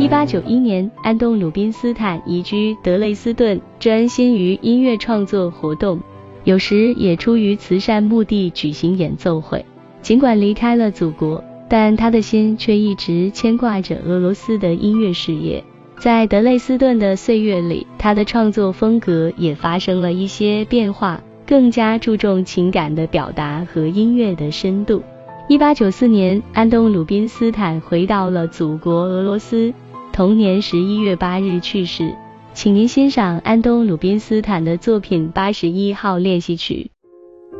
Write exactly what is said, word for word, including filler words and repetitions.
一八九一年，安东·鲁宾斯坦移居德累斯顿，专心于音乐创作活动，有时也出于慈善目的举行演奏会。尽管离开了祖国，但他的心却一直牵挂着俄罗斯的音乐事业。在德累斯顿的岁月里，他的创作风格也发生了一些变化，更加注重情感的表达和音乐的深度。一八九四年，安东·鲁宾斯坦回到了祖国俄罗斯，同年十一月八日去世。请您欣赏安东·鲁宾斯坦的作品八十一号练习曲。